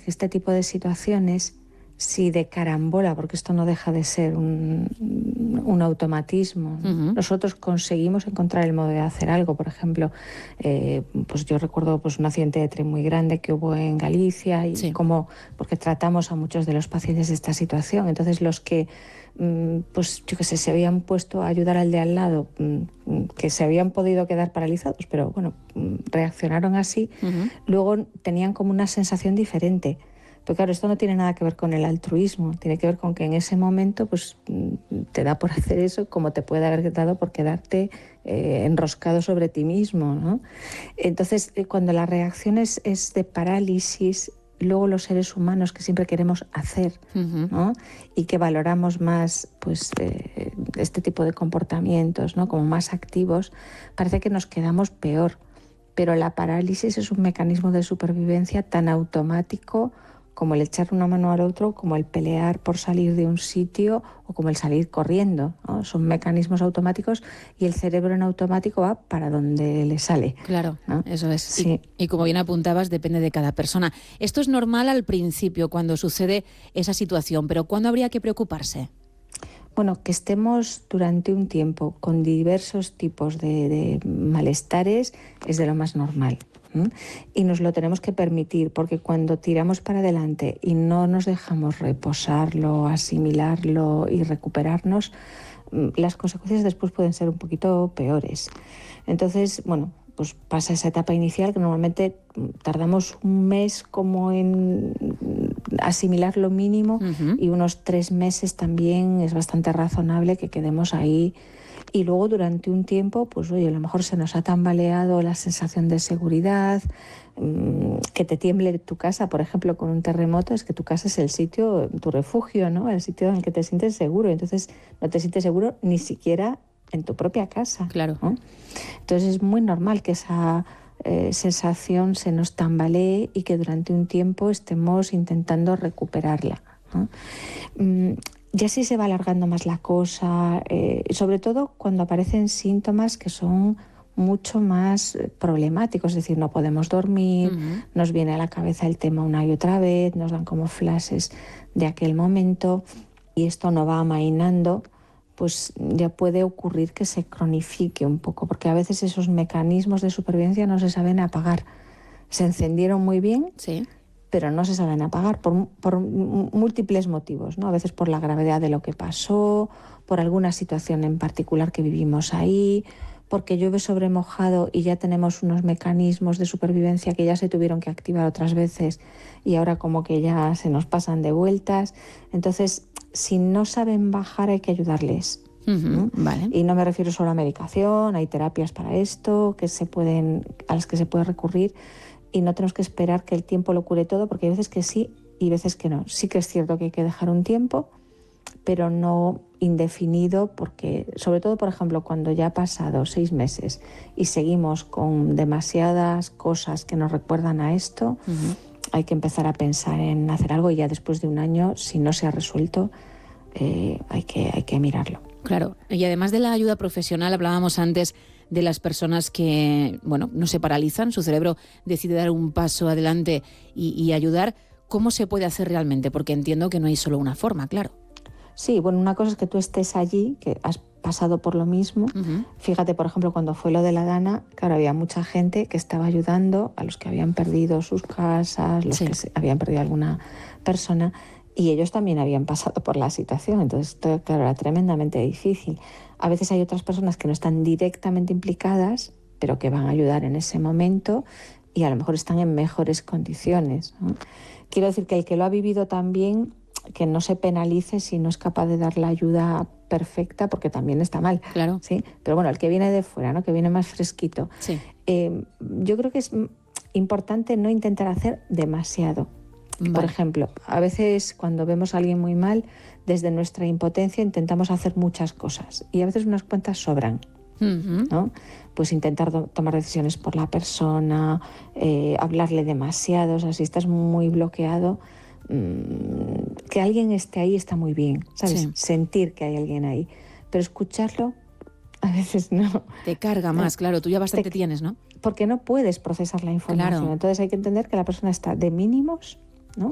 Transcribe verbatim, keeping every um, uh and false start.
que este tipo de situaciones, si de carambola, porque esto no deja de ser un, un automatismo, ¿no? Uh-huh. Nosotros conseguimos encontrar el modo de hacer algo. Por ejemplo, eh, pues yo recuerdo pues un accidente de tren muy grande que hubo en Galicia y sí. Como, porque tratamos a muchos de los pacientes de esta situación. Entonces los que pues yo que sé, se habían puesto a ayudar al de al lado, que se habían podido quedar paralizados, pero bueno, reaccionaron así, uh-huh. Luego tenían como una sensación diferente. Pero claro, esto no tiene nada que ver con el altruismo, tiene que ver con que en ese momento pues te da por hacer eso como te puede haber dado por quedarte eh, enroscado sobre ti mismo, ¿no? Entonces, cuando la reacción es, es de parálisis, luego los seres humanos que siempre queremos hacer, uh-huh. ¿no? Y que valoramos más pues, eh, este tipo de comportamientos, ¿no? Como más activos, parece que nos quedamos peor. Pero la parálisis es un mecanismo de supervivencia tan automático como el echar una mano al otro, como el pelear por salir de un sitio o como el salir corriendo, ¿no? Son mecanismos automáticos y el cerebro en automático va para donde le sale. Claro, ¿no? Eso es. Sí. Y, y como bien apuntabas, depende de cada persona. Esto es normal al principio, cuando sucede esa situación, pero ¿cuándo habría que preocuparse? Bueno, que estemos durante un tiempo con diversos tipos de, de malestares es de lo más normal. ¿Mm? Y nos lo tenemos que permitir, porque cuando tiramos para adelante y no nos dejamos reposarlo, asimilarlo y recuperarnos, las consecuencias después pueden ser un poquito peores. Entonces, bueno, pues pasa esa etapa inicial que normalmente tardamos un mes como en asimilar lo mínimo, uh-huh. Y unos tres meses también es bastante razonable que quedemos ahí. Y luego durante un tiempo, pues oye, a lo mejor se nos ha tambaleado la sensación de seguridad, mmm, que te tiemble tu casa, por ejemplo, con un terremoto, es que tu casa es el sitio, tu refugio, ¿no? El sitio en el que te sientes seguro. Entonces no te sientes seguro ni siquiera en tu propia casa. Claro. ¿No? Entonces es muy normal que esa eh, sensación se nos tambalee y que durante un tiempo estemos intentando recuperarla, ¿no? Mm, Ya si se va alargando más la cosa, eh, sobre todo cuando aparecen síntomas que son mucho más problemáticos, es decir, no podemos dormir, uh-huh. Nos viene a la cabeza el tema una y otra vez, nos dan como flashes de aquel momento y esto no va amainando, pues ya puede ocurrir que se cronifique un poco, porque a veces esos mecanismos de supervivencia no se saben apagar. Se encendieron muy bien, sí. Pero no se saben apagar por, por múltiples motivos, ¿no? A veces por la gravedad de lo que pasó, por alguna situación en particular que vivimos ahí, porque llueve sobre mojado y ya tenemos unos mecanismos de supervivencia que ya se tuvieron que activar otras veces y ahora como que ya se nos pasan de vueltas. Entonces, si no saben bajar hay que ayudarles. Uh-huh, ¿no? Vale. Y no me refiero solo a medicación, hay terapias para esto que se pueden, a las que se puede recurrir. Y no tenemos que esperar que el tiempo lo cure todo, porque hay veces que sí y veces que no. Sí que es cierto que hay que dejar un tiempo, pero no indefinido, porque sobre todo, por ejemplo, cuando ya ha pasado seis meses y seguimos con demasiadas cosas que nos recuerdan a esto, uh-huh. Hay que empezar a pensar en hacer algo y ya después de un año, si no se ha resuelto, eh, hay que, hay que mirarlo. Claro, y además de la ayuda profesional, hablábamos antes de las personas que, bueno, no se paralizan, su cerebro decide dar un paso adelante y, y ayudar. ¿Cómo se puede hacer realmente? Porque entiendo que no hay solo una forma, claro. Sí, bueno, una cosa es que tú estés allí, que has pasado por lo mismo. Uh-huh. Fíjate, por ejemplo, cuando fue lo de la Dana, claro, había mucha gente que estaba ayudando a los que habían perdido sus casas, los sí. que se, habían perdido alguna persona, y ellos también habían pasado por la situación. Entonces, esto, claro, era tremendamente difícil. A veces hay otras personas que no están directamente implicadas, pero que van a ayudar en ese momento y a lo mejor están en mejores condiciones, ¿no? Quiero decir que el que lo ha vivido también, que no se penalice si no es capaz de dar la ayuda perfecta, porque también está mal. Claro. ¿Sí? Pero bueno, el que viene de fuera, ¿no? Que viene más fresquito. Sí. Eh, yo creo que es importante no intentar hacer demasiado. Vale. Por ejemplo, a veces cuando vemos a alguien muy mal, desde nuestra impotencia intentamos hacer muchas cosas y a veces unas cuantas sobran, uh-huh. ¿no? Pues intentar do- tomar decisiones por la persona, eh, hablarle demasiado, o sea, si estás muy bloqueado, mmm, que alguien esté ahí está muy bien, ¿sabes? Sí. Sentir que hay alguien ahí, pero escucharlo a veces no. Te carga más, claro, tú ya bastante Te, tienes, ¿no? Porque no puedes procesar la información, claro. Entonces hay que entender que la persona está de mínimos